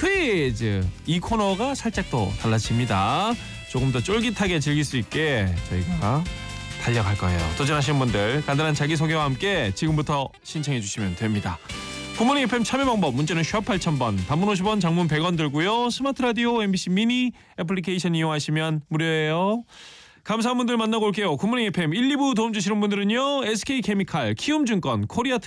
퀴즈. 이 코너가 살짝 더 달라집니다. 조금 더 쫄깃하게 즐길 수 있게 저희가 달려갈 거예요. 도전하시는 분들 간단한 자기소개와 함께 지금부터 신청해 주시면 됩니다. 굿모닝 FM 참여 방법 문자는 샵 8000번, 단문 50원, 장문 100원 들고요. 스마트 라디오 MBC 미니 애플리케이션 이용하시면 무료예요. 감사한 분들 만나고 올게요. 굿모닝 FM 1, 2부 도움 주시는 분들은요. SK케미칼, 키움증권, 코리아